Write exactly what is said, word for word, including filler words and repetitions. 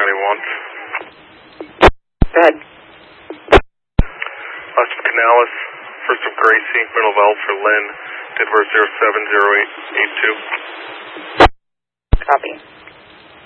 County one. Go ahead. Last of Canales, first of Gracie, middle of L for Lynn, Denver zero seven zero eight eight two. Copy.